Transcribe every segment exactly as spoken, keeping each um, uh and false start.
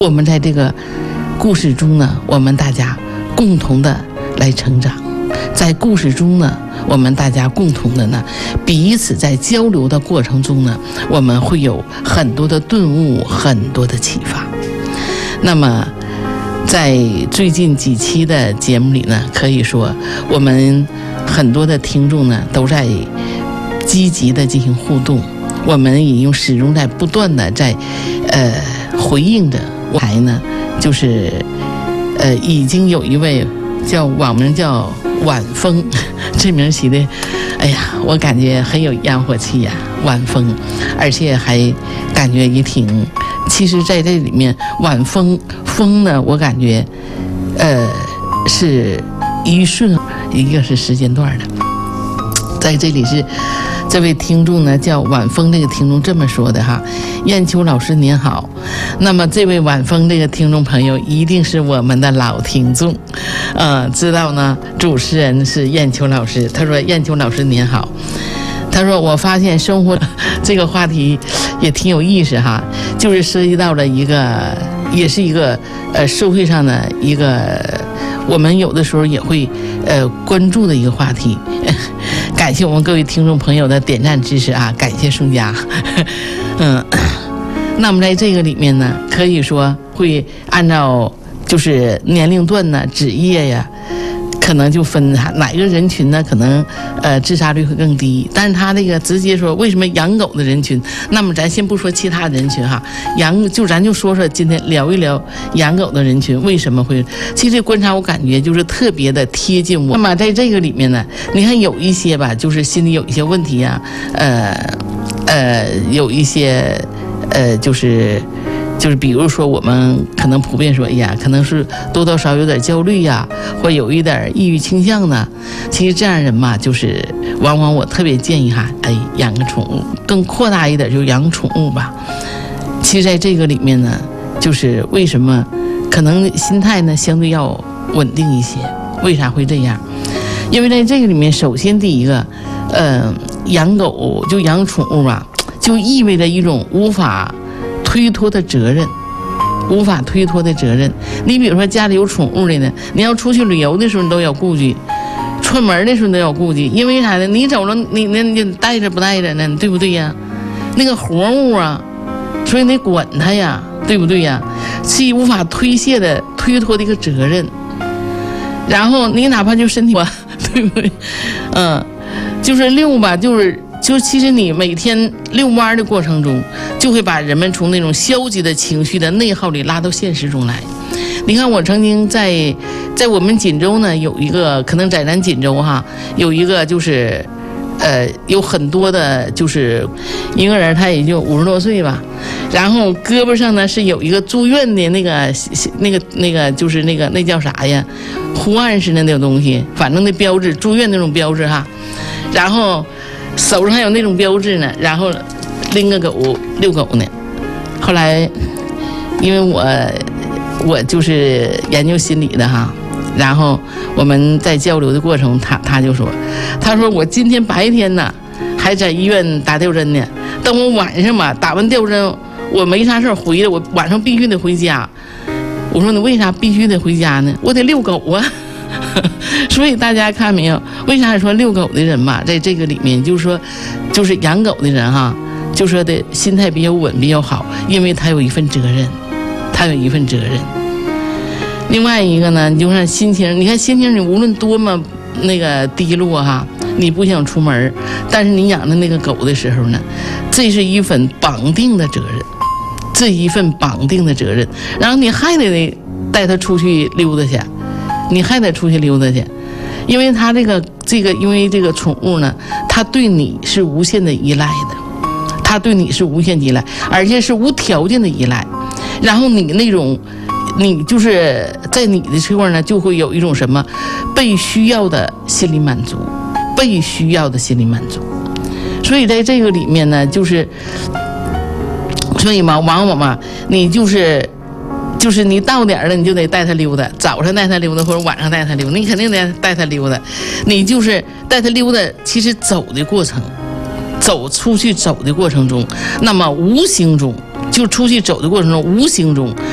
我们在这个故事中呢，我们大家共同的来成长，在故事中呢，我们大家共同的呢，彼此在交流的过程中呢，我们会有很多的顿悟，很多的启发。那么在最近几期的节目里呢，可以说我们很多的听众呢都在积极的进行互动，我们也用始终在不断的在呃回应着。还呢就是呃已经有一位叫网名叫晚风，这名起的哎呀我感觉很有烟火气呀，晚风，而且还感觉也挺，其实在这里面晚风风呢我感觉呃是一瞬，一个是时间段的。在这里是这位听众呢叫晚风，这个听众这么说的哈，燕秋老师您好。那么这位晚风这个听众朋友一定是我们的老听众，呃，知道呢主持人是燕秋老师。他说燕秋老师您好，他说我发现生活这个话题也挺有意思哈，就是涉及到了一个也是一个呃社会上的一个我们有的时候也会呃关注的一个话题。感谢我们各位听众朋友的点赞支持啊，感谢宋佳。嗯，那么在这个里面呢，可以说会按照就是年龄段呢、职业呀，可能就分哪个人群呢，可能呃自杀率会更低。但是他这个直接说为什么养狗的人群，那么咱先不说其他人群哈，养就咱就说说今天聊一聊养狗的人群为什么会，其实观察我感觉就是特别的贴近我。那么在这个里面呢，你看有一些吧，就是心里有一些问题啊，呃呃有一些呃就是就是比如说我们可能普遍说，哎呀，可能是多多少有点焦虑呀，或有一点抑郁倾向呢。其实这样人嘛，就是往往我特别建议哈，哎，养个宠物，更扩大一点就养宠物吧。其实在这个里面呢，就是为什么可能心态呢相对要稳定一些？为啥会这样？因为在这个里面，首先第一个，呃，养狗就养宠物吧，就意味着一种无法推脱的责任，无法推脱的责任。你比如说家里有宠物的呢，你要出去旅游的时候你都要顾忌，出门的时候你都要顾忌，因为啥呢？你走了，你那你带着不带着呢？对不对呀？那个活物啊，所以你管它呀，对不对呀？是无法推卸的、推脱的一个责任。然后你哪怕就身体吧，对不对？嗯，就是遛吧，就是。就其实你每天遛弯的过程中，就会把人们从那种消极的情绪的内耗里拉到现实中来。你看，我曾经在在我们锦州呢，有一个可能在咱锦州哈，有一个就是呃有很多的，就是一个人他也就五十多岁吧，然后胳膊上呢是有一个住院的那个那个那个就是那个那叫啥呀，护岸似的那种东西，反正那标志，住院那种标志哈，然后手上还有那种标志呢，然后拎个狗遛狗呢。后来因为我我就是研究心理的哈，然后我们在交流的过程，他他就说，他说我今天白天呢还在医院打吊针呢，等我晚上嘛打完吊针，我没啥事回来，我晚上必须得回家。我说你为啥必须得回家呢？我得遛狗啊。所以大家看没有，为啥说遛狗的人嘛，在这个里面就是说，就是养狗的人哈，就说的心态比较稳比较好，因为他有一份责任，他有一份责任。另外一个呢，你就看心情，你看心情，你无论多么那个低落哈，你不想出门，但是你养的那个狗的时候呢，这是一份绑定的责任，这一份绑定的责任，然后你还得带它出去溜达去。你还得出去溜达去，因为他这个这个，因为这个宠物呢，它对你是无限的依赖的，它对你是无限依赖，而且是无条件的依赖。然后你那种，你就是在你的这块呢，就会有一种什么被需要的心理满足，被需要的心理满足。所以在这个里面呢，就是，所以嘛，往往嘛，你就是。就是你到点了，你就得带他溜达，早上带他溜达或者晚上带他溜达，你肯定得带他溜达。你就是带他溜达，其实走的过程，走出去走的过程中，那么无形中就出去走的过程中，无形中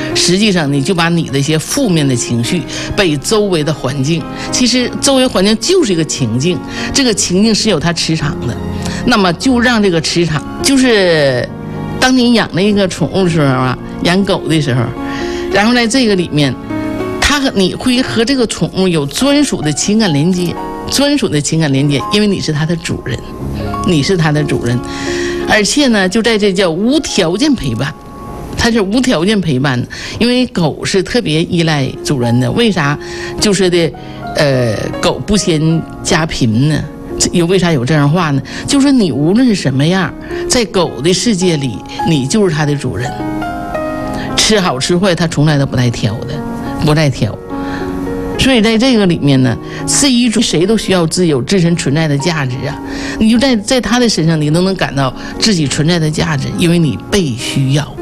实际上你就把你的一些负面的情绪被周围的环境，其实周围环境就是一个情境，这个情境是有它磁场的，那么就让这个磁场，就是当你养了一个宠物的时候啊，养狗的时候，然后在这个里面，它和你会和这个宠物有专属的情感连接，专属的情感连接，因为你是它的主人，你是它的主人，而且呢，就在这叫无条件陪伴，它是无条件陪伴的，因为狗是特别依赖主人的，为啥？就是的，呃，狗不嫌家贫呢？有为啥有这样话呢？就是你无论是什么样，在狗的世界里，你就是它的主人。吃好吃坏，它从来都不带挑的，不带挑。所以在这个里面呢，是一种谁都需要自有自身存在的价值啊！你就在在他的身上，你都能感到自己存在的价值，因为你被需要。